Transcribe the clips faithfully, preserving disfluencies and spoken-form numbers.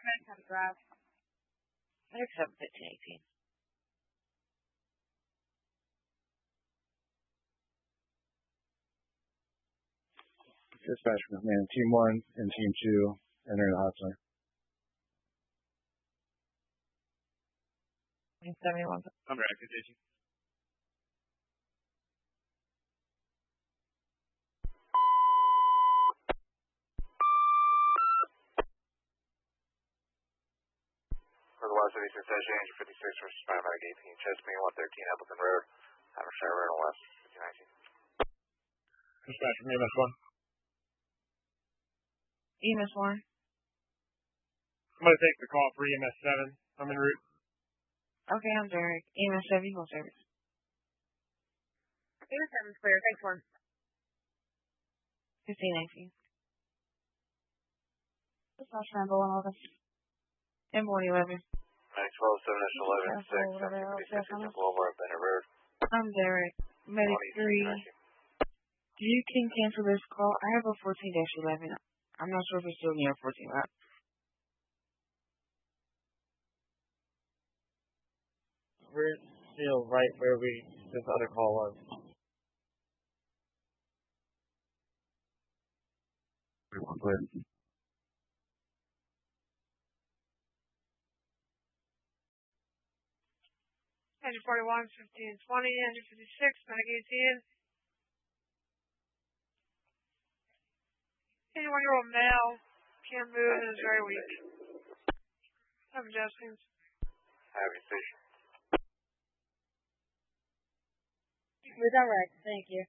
recommend how to drive. I accept fifteen eighteen. Dispatch command, Team one and Team two entering the hot zone. seventy-one. I'm ready, continue. For the West City Sensation, Angel fifty-six versus Paramedic eighteen, Chesapeake one thirteen, Appleton Road, Havershire Road, and West fifteen nineteen. Dispatch from E M S one. E M S one. I'm going to take the call for E M S seven. I'm en route. Okay, I'm Derek. E M S seven, full service. E M S seven's clear. Thanks, one. fifteen nineteen. Dispatch number one eleven. ten forty eleven. nine twelve, seven eleven, six, seventeen fifty-six, Boulevard, Bennett Road. I'm Derek. Medic three. You can cancel this call. I have a fourteen dash eleven. I'm not sure if it's still near fourteen lap. We're still right where we this other call was. Everyone clear. Engine forty-one, fifteen twenty, engine fifty-six, medic eighteen. eighty-one-year-old male, can't move and is very weak. I'm adjusting. Happy station. We're direct, thank you.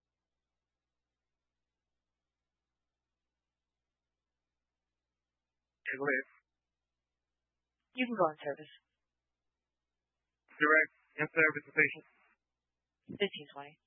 Clear. You can go on service. Direct. Yes, sir. With the patient. fifteen twenty.